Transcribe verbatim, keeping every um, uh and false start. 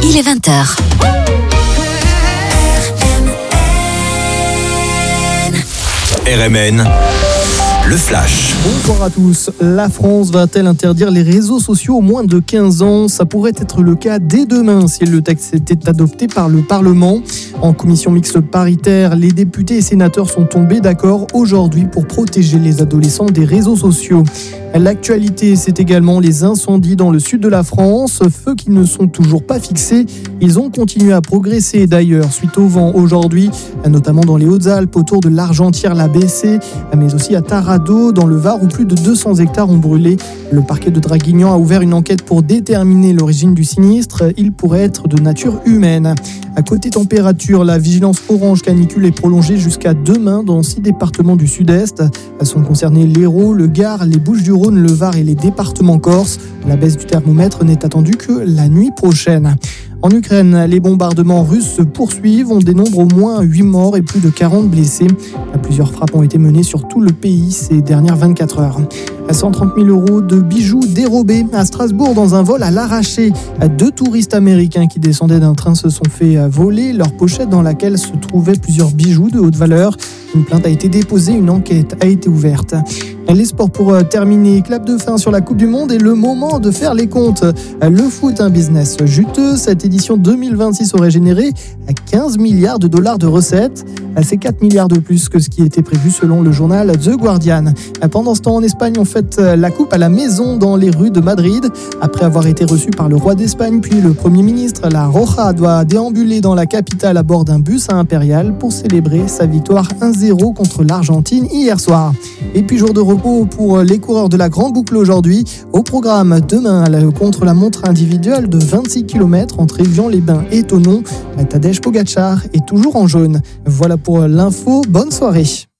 il est vingt heures. R M N, le flash. Bonsoir à tous. La France va-t-elle interdire les réseaux sociaux aux moins de quinze ans ? Ça pourrait être le cas dès demain si le texte était adopté par le Parlement. En commission mixte paritaire, les députés et sénateurs sont tombés d'accord aujourd'hui pour protéger les adolescents des réseaux sociaux. L'actualité, c'est également les incendies dans le sud de la France, feux qui ne sont toujours pas fixés. Ils ont continué à progresser d'ailleurs suite au vent aujourd'hui, notamment dans les Hautes-Alpes, autour de l'Argentière-la-Bessée, mais aussi à Taradot, dans le Var, où plus de deux cents hectares ont brûlé. Le parquet de Draguignan a ouvert une enquête pour déterminer l'origine du sinistre. Il pourrait être de nature humaine. À côté température, la vigilance orange canicule est prolongée jusqu'à demain dans six départements du sud-est. Sont concernés l'Hérault, le Gard, les Bouches-du-Rhône, le Var et les départements corses. La baisse du thermomètre n'est attendue que la nuit prochaine. En Ukraine, les bombardements russes se poursuivent. On dénombre au moins huit morts et plus de quarante blessés. Plusieurs frappes ont été menées sur tout le pays ces dernières vingt-quatre heures. cent trente mille euros de bijoux dérobés à Strasbourg dans un vol à l'arraché. Deux touristes américains qui descendaient d'un train se sont fait voler leur pochette dans laquelle se trouvaient plusieurs bijoux de haute valeur. Une plainte a été déposée, une enquête a été ouverte. Les sports pour terminer, clap de fin sur la Coupe du Monde et le moment de faire les comptes. Le foot, un business juteux. Cette édition deux mille vingt-six aurait généré quinze milliards de dollars de recettes. C'est quatre milliards de plus que ce qui était prévu selon le journal The Guardian. Pendant ce temps, en Espagne, on fête la coupe à la maison dans les rues de Madrid. Après avoir été reçu par le roi d'Espagne puis le Premier ministre, la Roja doit déambuler dans la capitale à bord d'un bus impérial pour célébrer sa victoire un zéro contre l'Argentine hier soir. Et puis jour de repos pour les coureurs de la Grande Boucle aujourd'hui. Au programme demain, contre la montre individuelle de vingt-six kilomètres entre Évian-les-Bains et Thonon. Tadej Pogačar est toujours en jaune. Voilà pour l'info. Bonne soirée.